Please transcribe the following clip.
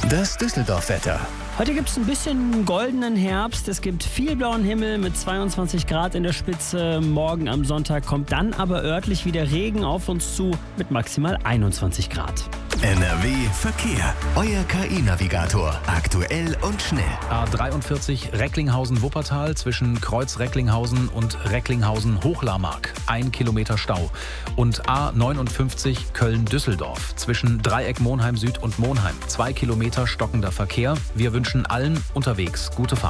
Das Düsseldorf-Wetter. Heute gibt es ein bisschen goldenen Herbst. Es gibt viel blauen Himmel mit 22 Grad in der Spitze. Morgen am Sonntag kommt dann aber örtlich wieder Regen auf uns zu mit maximal 21 Grad. NRW Verkehr. Euer KI-Navigator. Aktuell und schnell. A43 Recklinghausen-Wuppertal zwischen Kreuz Recklinghausen und Recklinghausen-Hochlarmark. 1 Kilometer Stau. Und A59 Köln-Düsseldorf zwischen Dreieck Monheim Süd und Monheim. 2 Kilometer stockender Verkehr. Wir wünschen allen unterwegs gute Fahrt.